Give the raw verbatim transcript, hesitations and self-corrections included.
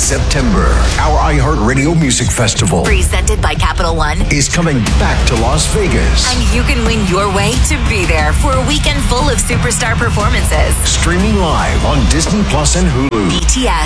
September, our iHeartRadio Music Festival, presented by Capital One, is coming back to Las Vegas. And you can win your way to be there for a weekend full of superstar performances. Streaming live on Disney Plus and Hulu. B T S.